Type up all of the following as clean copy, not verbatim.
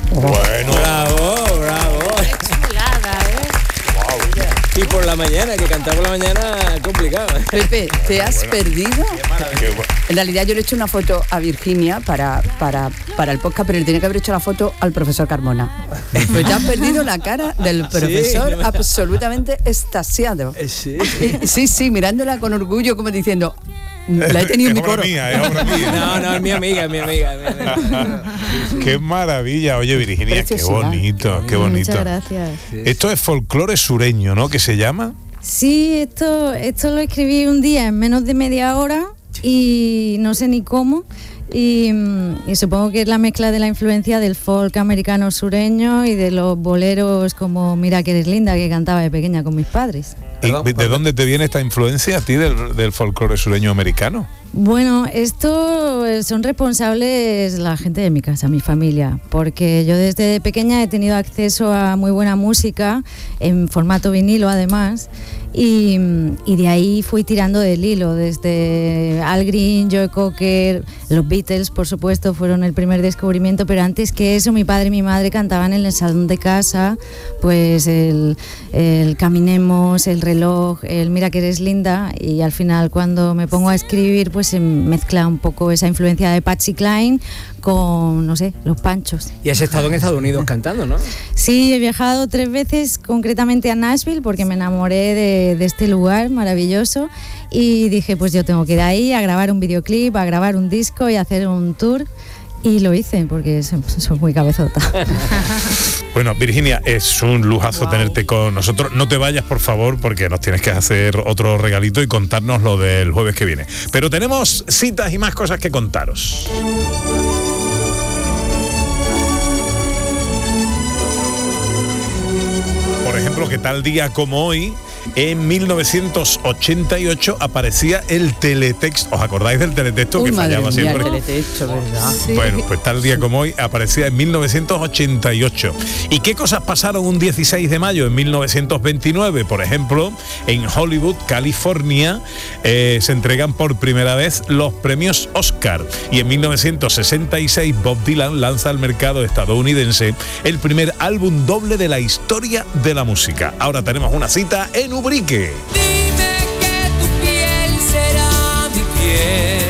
Bueno. Bravo. Y por la mañana, que cantar por la mañana es complicado. Pepe, ¿te has perdido? En realidad yo le he hecho una foto a Virginia para el podcast, pero le tenía que haber hecho la foto al profesor Carmona. Pues te has perdido la cara del profesor, sí, absolutamente extasiado. Sí, mirándola con orgullo, como diciendo... La he tenido en mi coro. Es obra mía. No, es mi amiga. Qué maravilla. Oye, Virginia, qué bonito. Muchas gracias. Esto es folclore sureño, ¿no? ¿Qué se llama? Sí, esto lo escribí un día en menos de media hora y no sé ni cómo. Y supongo que es la mezcla de la influencia del folk americano sureño y de los boleros como Mira que eres linda, que cantaba de pequeña con mis padres. ¿Y de dónde te viene esta influencia a ti del folclore sureño americano? Bueno, esto son responsables la gente de mi casa, mi familia, porque yo desde pequeña he tenido acceso a muy buena música, en formato vinilo además, y de ahí fui tirando del hilo, desde Al Green, Joe Cocker, los Beatles, por supuesto, fueron el primer descubrimiento, pero antes que eso mi padre y mi madre cantaban en el salón de casa, pues el Caminemos, el Reloj, el Mira que eres linda, y al final cuando me pongo a escribir pues se mezcla un poco esa influencia de Patsy Cline con, no sé, los Panchos. Y has estado en Estados Unidos cantando, ¿no? Sí, he viajado 3 veces, concretamente a Nashville, porque me enamoré de este lugar maravilloso y dije, pues yo tengo que ir ahí a grabar un videoclip, a grabar un disco y a hacer un tour. Y lo hice porque soy muy cabezota. Bueno, Virginia, es un lujazo tenerte con nosotros. No te vayas, por favor, porque nos tienes que hacer otro regalito y contarnos lo del jueves que viene. Pero tenemos citas y más cosas que contaros. Por ejemplo, que tal día como hoy, en 1988 aparecía el teletexto. ¿Os acordáis del teletexto que fallaba siempre? El teletexto, ¿verdad? Sí. Bueno, pues tal día como hoy aparecía en 1988. ¿Y qué cosas pasaron un 16 de mayo en 1929? Por ejemplo, en Hollywood, California, se entregan por primera vez los premios Oscar. Y en 1966 Bob Dylan lanza al mercado estadounidense el primer álbum doble de la historia de la música. Ahora tenemos una cita en Ubrique. Dime que tu piel será mi piel.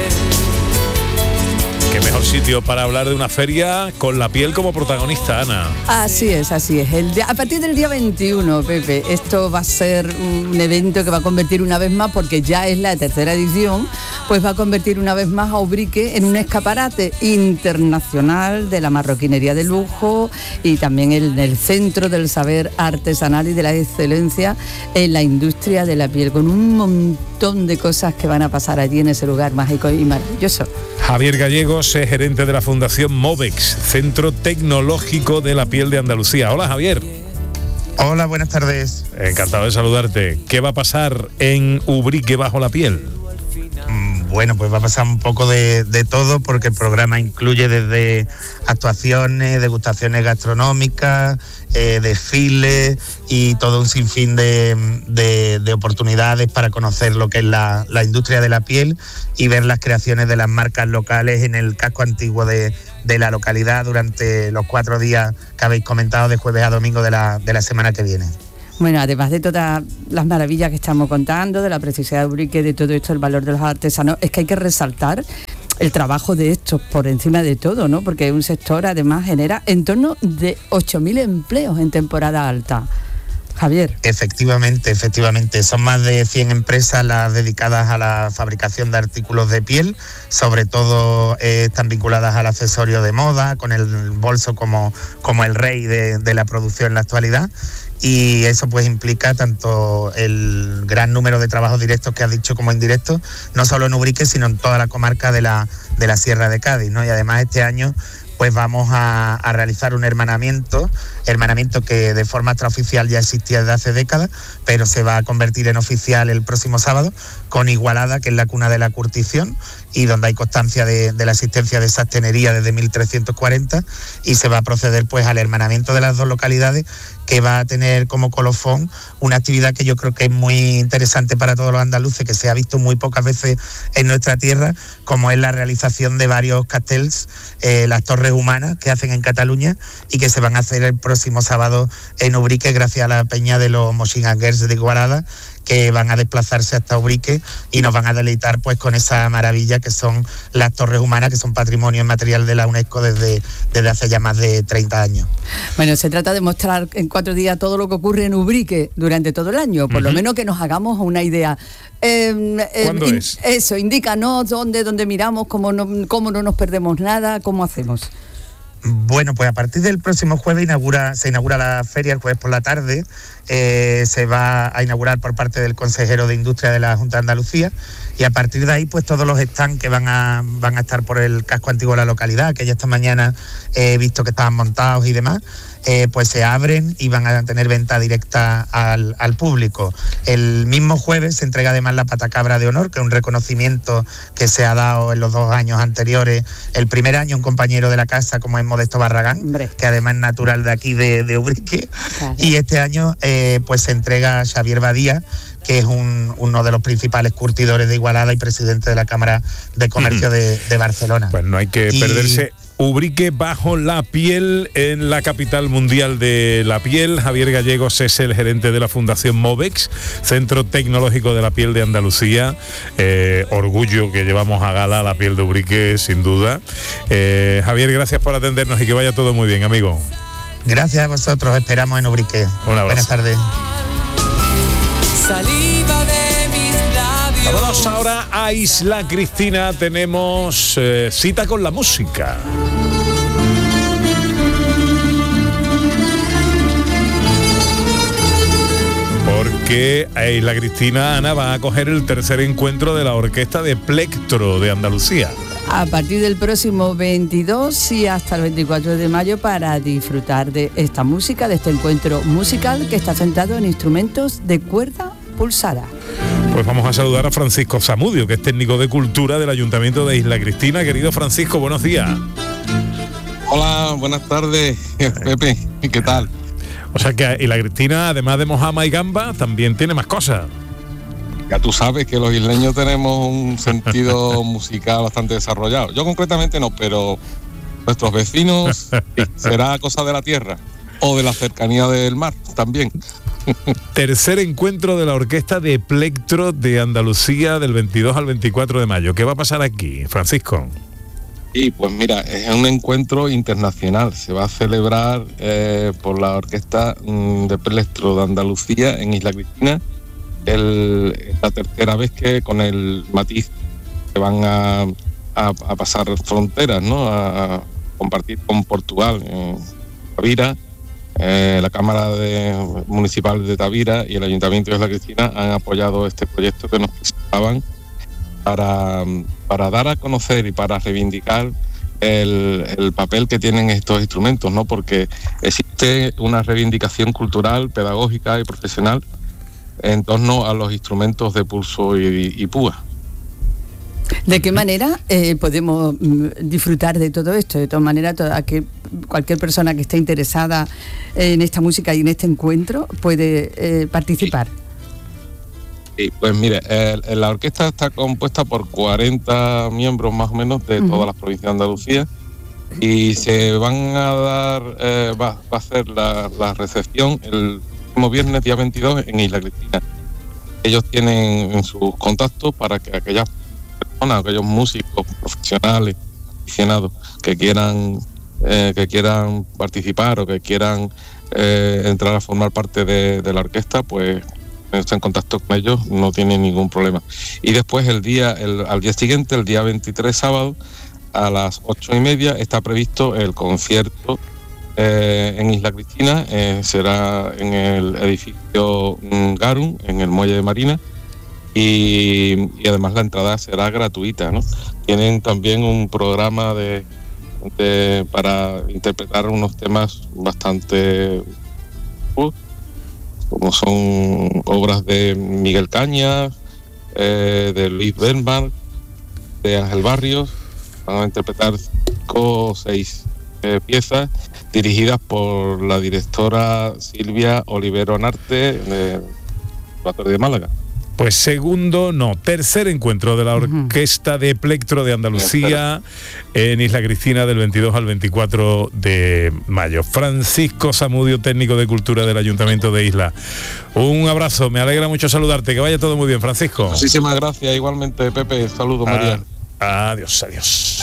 Qué mejor sitio para hablar de una feria con la piel como protagonista, Ana. Así es. A partir del día 21, Pepe, esto va a ser un evento que va a convertir una vez más, porque ya es la 3ª edición, pues va a convertir una vez más a Ubrique en un escaparate internacional de la marroquinería de lujo y también en el centro del saber artesanal y de la excelencia en la industria de la piel, con un montón de cosas que van a pasar allí en ese lugar mágico y maravilloso. Javier Gallegos es gerente de la Fundación Movex, Centro Tecnológico de la Piel de Andalucía. Hola, Javier. Hola, buenas tardes. Encantado de saludarte. ¿Qué va a pasar en Ubrique bajo la piel? Bueno, pues va a pasar un poco de todo, porque el programa incluye desde actuaciones, degustaciones gastronómicas, desfiles y todo un sinfín de oportunidades para conocer lo que es la industria de la piel y ver las creaciones de las marcas locales en el casco antiguo de la localidad durante los 4 días que habéis comentado, de jueves a domingo de la semana que viene. Bueno, además de todas las maravillas que estamos contando, de la preciosidad de Ubrique, de todo esto, el valor de los artesanos, es que hay que resaltar el trabajo de estos por encima de todo, ¿no? Porque un sector además genera en torno de 8.000 empleos en temporada alta. Javier. Efectivamente, son más de 100 empresas las dedicadas a la fabricación de artículos de piel, sobre todo están vinculadas al accesorio de moda, con el bolso como el rey de la producción en la actualidad. Y eso pues implica tanto el gran número de trabajos directos que has dicho como indirectos, no solo en Ubrique, sino en toda la comarca de la Sierra de Cádiz, ¿no? Y además este año pues vamos a realizar un hermanamiento que de forma extraoficial ya existía desde hace décadas, pero se va a convertir en oficial el próximo sábado, con Igualada, que es la cuna de la curtición y donde hay constancia de la existencia de sastrería desde 1340, y se va a proceder pues al hermanamiento de las dos localidades, que va a tener como colofón una actividad que yo creo que es muy interesante para todos los andaluces, que se ha visto muy pocas veces en nuestra tierra, como es la realización de varios carteles, las torres Torres Humanas que hacen en Cataluña y que se van a hacer el próximo sábado en Ubrique, gracias a la peña de los Moixigangers de Igualada, que van a desplazarse hasta Ubrique y nos van a deleitar pues con esa maravilla que son las Torres Humanas, que son patrimonio inmaterial de la UNESCO desde hace ya más de 30 años. Bueno, se trata de mostrar en 4 días todo lo que ocurre en Ubrique durante todo el año, por lo menos que nos hagamos una idea. ¿Cuándo es? Eso, indícanos dónde miramos, cómo no nos perdemos nada, cómo hacemos. Bueno, pues a partir del próximo jueves se inaugura la feria el jueves por la tarde. Se va a inaugurar por parte del consejero de Industria de la Junta de Andalucía, y a partir de ahí pues todos los stands que van a estar por el casco antiguo de la localidad, que ya esta mañana he visto que estaban montados y demás, pues se abren y van a tener venta directa al público. El mismo jueves se entrega además la Patacabra de Honor, que es un reconocimiento que se ha dado en los 2 años anteriores. El primer año un compañero de la casa, como es Modesto Barragán, Hombre, que además es natural de aquí de Ubrique, claro. Y este año pues se entrega a Xavier Badía, que es uno de los principales curtidores de Igualada y presidente de la Cámara de Comercio de Barcelona. Pues no hay que perderse. Ubrique bajo la piel, en la capital mundial de la piel. Javier Gallegos es el gerente de la Fundación Movex, Centro Tecnológico de la Piel de Andalucía. Orgullo que llevamos a gala la piel de Ubrique, sin duda. Javier, gracias por atendernos y que vaya todo muy bien, amigo. Gracias a vosotros, esperamos en Ubrique. Un abrazo. Buenas tardes. Saliva de mis labios. Vámonos ahora a Isla Cristina. Tenemos cita con la música. Porque Isla Cristina, Ana, va a acoger el tercer encuentro de la Orquesta de Plectro de Andalucía. A partir del próximo 22 y hasta el 24 de mayo, para disfrutar de esta música, de este encuentro musical que está centrado en instrumentos de cuerda pulsada. Pues vamos a saludar a Francisco Zamudio, que es técnico de cultura del Ayuntamiento de Isla Cristina. Querido Francisco, buenos días. Hola, buenas tardes, Pepe, ¿qué tal? O sea que Isla Cristina, además de mojama y gamba, también tiene más cosas. Ya tú sabes que los isleños tenemos un sentido musical bastante desarrollado. Yo concretamente no, pero nuestros vecinos, sí, será cosa de la tierra o de la cercanía del mar también. Tercer encuentro de la Orquesta de Plectro de Andalucía del 22 al 24 de mayo. ¿Qué va a pasar aquí, Francisco? Y pues mira, es un encuentro internacional. Se va a celebrar por la Orquesta de Plectro de Andalucía en Isla Cristina. La tercera vez que, con el matiz, que van a pasar fronteras, ¿no? A compartir con Portugal, Tavira, la Cámara Municipal de Tavira y el Ayuntamiento de Isla Cristina han apoyado este proyecto que nos presentaban para dar a conocer y para reivindicar el papel que tienen estos instrumentos, ¿no? Porque existe una reivindicación cultural, pedagógica y profesional en torno a los instrumentos de pulso y púa. ¿De qué manera podemos disfrutar de todo esto? De todas maneras, cualquier persona que esté interesada en esta música y en este encuentro puede participar. Sí, pues mire, la orquesta está compuesta por 40 miembros más o menos de todas las provincias de Andalucía, y se van a dar, va a hacer la recepción el próximo viernes, día 22, en Isla Cristina. Ellos tienen en sus contactos para que aquellas personas, aquellos músicos profesionales, aficionados que quieran participar o que quieran entrar a formar parte de la orquesta, pues está en contacto con ellos, no tienen ningún problema. Y después al día siguiente, el día 23, sábado, a las 8:30, está previsto el concierto en Isla Cristina. Será en el edificio Garum, en el muelle de Marina, y además la entrada será gratuita, ¿no? Tienen también un programa para interpretar unos temas bastante como son obras de Miguel Cañas, de Luis Bernbach, de Ángel Barrios. Van a interpretar 5 o 6 piezas dirigidas por la directora Silvia Olivero Narte, de Conservatorio de Málaga. Pues tercer encuentro de la Orquesta de Plectro de Andalucía en Isla Cristina del 22 al 24 de mayo. Francisco Zamudio, técnico de Cultura del Ayuntamiento de Isla. Un abrazo, me alegra mucho saludarte, que vaya todo muy bien, Francisco. Muchísimas gracias, igualmente, Pepe. Saludos, María. Adiós, adiós.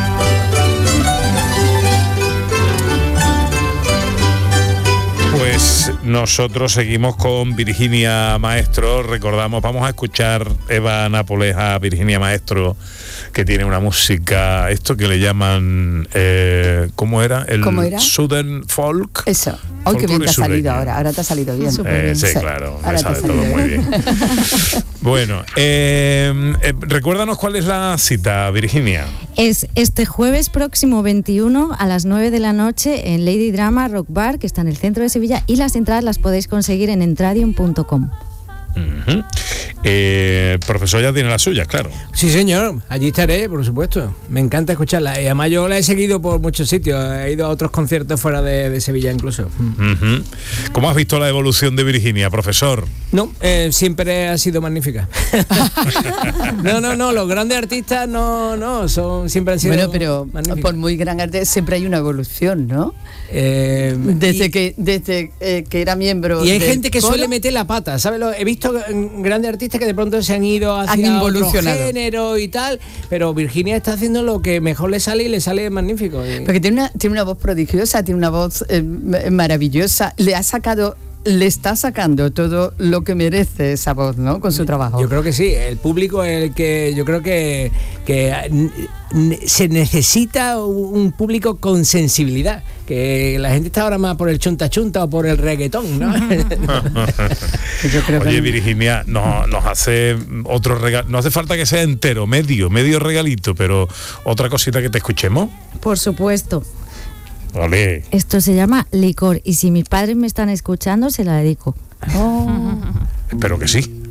Pues nosotros seguimos con Virginia Maestro. Recordamos, vamos a escuchar Eva Nápoles a Virginia Maestro, que tiene una música, esto que le llaman, ¿cómo era? ¿Cómo era? Southern Folk. Eso. Hoy que bien te ha salido ahora te ha salido bien. Sí, claro, me sale todo muy bien. Bueno, recuérdanos cuál es la cita, Virginia. Es este jueves próximo 21 a las 9 de la noche en Lady Drama Rock Bar, que está en el centro de Sevilla, y las entradas las podéis conseguir en entradium.com. Profesor ya tiene las suyas, claro. Sí, señor, allí estaré, por supuesto. Me encanta escucharla. Y además yo la he seguido por muchos sitios. He ido a otros conciertos fuera de Sevilla incluso. ¿Cómo has visto la evolución de Virginia, profesor? No, siempre ha sido magnífica. No, los grandes artistas siempre han sido magníficos. Por muy gran arte siempre hay una evolución, ¿no? Desde que era miembro. Y hay gente que suele meter la pata, ¿sabes? He visto grandes artistas que de pronto se han ido hacia otro género y tal, pero Virginia está haciendo lo que mejor le sale y le sale magnífico. Porque tiene una voz prodigiosa, tiene una voz maravillosa. Le está sacando todo lo que merece esa voz, ¿no? Con su trabajo. Yo creo que sí, el público es el que yo creo que se necesita un público con sensibilidad, que la gente está ahora más por el chunta chunta o por el reggaetón, ¿no? Yo creo Oye, Virginia, nos hace otro regalo, no hace falta que sea entero, medio regalito, pero otra cosita que te escuchemos. Por supuesto. Vale. Esto se llama Licor, y si mis padres me están escuchando, se la dedico. Espero que sí.